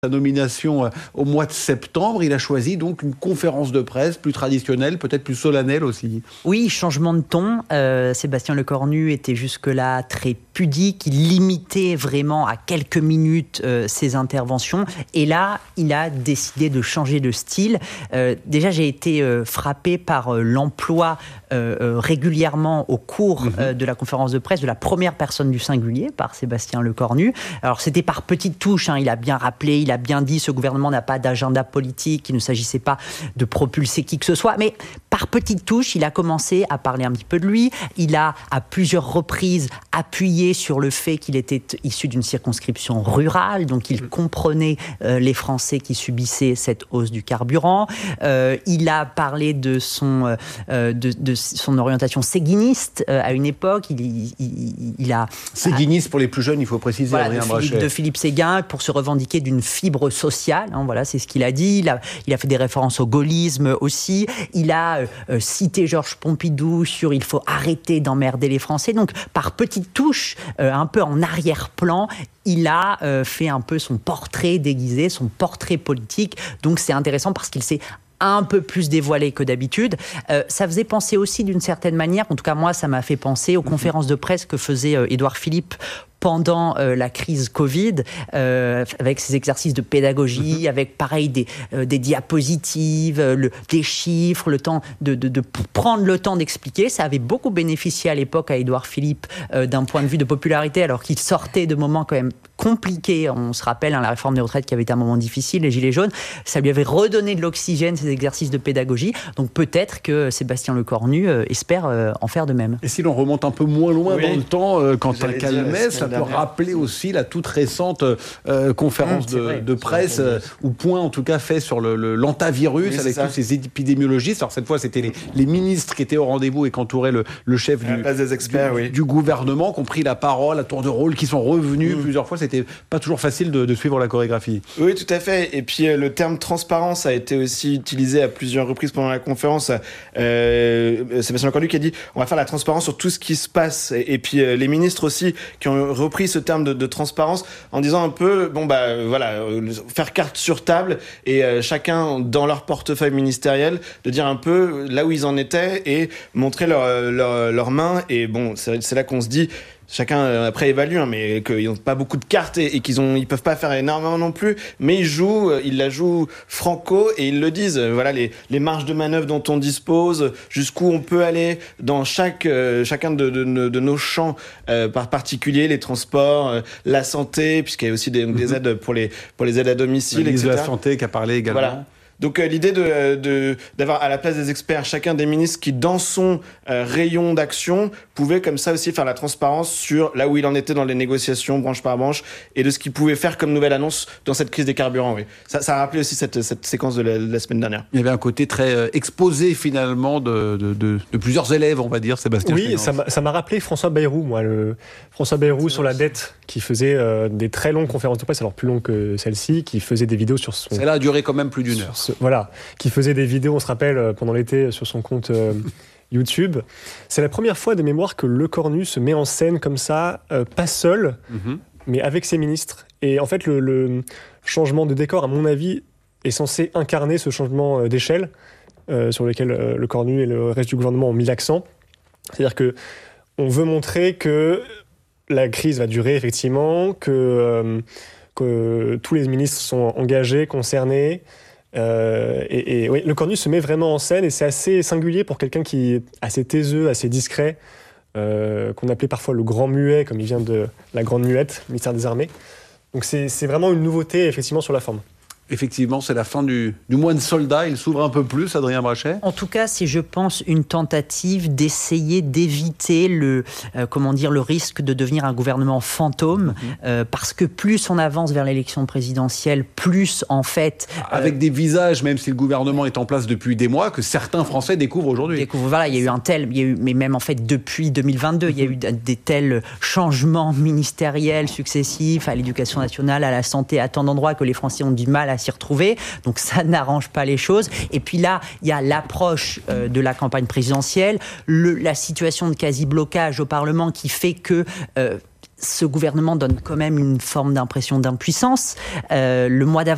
sa nomination au mois de septembre. Il a choisi donc une conférence de presse plus traditionnelle, peut-être plus solennelle aussi. Oui, changement de ton. Sébastien Lecornu était jusque-là très pudique. Il limitait vraiment à quelques minutes ses interventions. Et là, il a décidé de changer de style. Déjà, j'ai été frappé par l'emploi régulièrement au cours de la conférence de presse de la première personne du singulier, par Sébastien Lecornu. Alors, c'était par petites touches. Il a bien rappelé, il a bien dit, ce gouvernement n'a pas d'agenda politique, il ne s'agissait pas de propulser qui que ce soit. Mais par petites touches, il a commencé à parler un petit peu de lui. Il a, à plusieurs reprises, appuyé sur le fait qu'il était issu d'une circonscription rurale. Donc, il comprenait les Français qui subissaient cette hausse du carburant. Il a parlé de son orientation séguiniste à une époque. Il a séguiniste pour les plus jeunes, il faut préciser. Voilà, Adrien Brachet. de Philippe Séguin pour se revendiquer d'une fibre sociale. Voilà, c'est ce qu'il a dit. Il a fait des références au gaullisme aussi. Il a cité Georges Pompidou sur il faut arrêter d'emmerder les Français. Donc, par petites touches, un peu en arrière-plan, il a fait un peu son portrait déguisé, son portrait politique. Donc, c'est intéressant parce qu'il s'est un peu plus dévoilé que d'habitude. Ça faisait penser aussi d'une certaine manière, en tout cas moi ça m'a fait penser aux conférences de presse que faisait Édouard Philippe pendant la crise Covid, avec ses exercices de pédagogie, avec pareil des diapositives, des chiffres, le temps de prendre le temps d'expliquer. Ça avait beaucoup bénéficié à l'époque à Édouard Philippe d'un point de vue de popularité, alors qu'il sortait de moments quand même compliqués. On se rappelle la réforme des retraites qui avait été un moment difficile, les Gilets jaunes. Ça lui avait redonné de l'oxygène, ces exercices de pédagogie. Donc peut-être que Sébastien Lecornu espère en faire de même. Et si l'on remonte un peu moins loin dans le temps, Quentin Calmet, ça peut rappeler aussi la toute récente conférence de presse, ou point en tout cas fait sur l'antavirus, avec tous ces épidémiologistes. Alors cette fois, c'était les ministres qui étaient au rendez-vous et qui entouraient le chef du gouvernement, qui ont pris la parole à tour de rôle, qui sont revenus plusieurs fois. C'était pas toujours facile de suivre la chorégraphie. Oui, tout à fait. Et puis le terme transparence a été aussi utilisé à plusieurs reprises pendant la conférence. Sébastien Lecornu qui a dit on va faire la transparence sur tout ce qui se passe. Et puis les ministres aussi qui ont repris ce terme de transparence en disant un peu faire carte sur table et chacun dans leur portefeuille ministériel de dire un peu là où ils en étaient et montrer leurs mains. Et bon, c'est là qu'on se dit chacun après évalue, mais qu'ils n'ont pas beaucoup de cartes et ils peuvent pas faire énormément non plus, mais ils la jouent franco et ils le disent. Voilà les marges de manœuvre dont on dispose, jusqu'où on peut aller dans chacun de nos champs par particulier, les transports, la santé, puisqu'il y a aussi des aides pour les aides à domicile, etc. De la santé qui a parlé également. Voilà. Donc l'idée d'avoir à la place des experts chacun des ministres qui dans son rayon d'action pouvait comme ça aussi faire la transparence sur là où il en était dans les négociations branche par branche et de ce qu'il pouvait faire comme nouvelle annonce dans cette crise des carburants. Oui. Ça a rappelé aussi cette séquence de la semaine dernière. Il y avait un côté très exposé finalement de plusieurs élèves, on va dire, Sébastien. Oui, ça m'a rappelé François Bayrou, François Bayrou sur la dette, qui faisait des très longues conférences de presse, alors plus longues que celle-ci, qui faisait des vidéos sur son... Celle-là a duré quand même plus d'une heure. Qui faisait des vidéos, on se rappelle, pendant l'été sur son compte YouTube. C'est la première fois de mémoire que Lecornu se met en scène comme ça, pas seul, mais avec ses ministres. Et en fait, le changement de décor, à mon avis, est censé incarner ce changement d'échelle sur lequel Lecornu et le reste du gouvernement ont mis l'accent. C'est-à-dire qu'on veut montrer que la crise va durer, effectivement, que tous les ministres sont engagés, concernés. Oui, Lecornu se met vraiment en scène et c'est assez singulier pour quelqu'un qui est assez taiseux, assez discret, qu'on appelait parfois le grand muet, comme il vient de la grande muette, ministère des Armées. Donc c'est vraiment une nouveauté, effectivement, sur la forme. Effectivement, c'est la fin du mois de soldat. Il s'ouvre un peu plus, Adrien Brachet. En tout cas, c'est, je pense, une tentative d'essayer d'éviter le risque de devenir un gouvernement fantôme, parce que plus on avance vers l'élection présidentielle, plus en fait... Avec des visages, même si le gouvernement est en place depuis des mois, que certains Français découvrent aujourd'hui. Voilà, il y a eu mais même en fait depuis 2022, il y a eu des tels changements ministériels successifs à l'éducation nationale, à la santé, à tant d'endroits que les Français ont du mal à s'y retrouver. Donc ça n'arrange pas les choses. Et puis là, il y a l'approche de la campagne présidentielle, la situation de quasi-blocage au Parlement qui fait que ce gouvernement donne quand même une forme d'impression d'impuissance. Le mois d'avril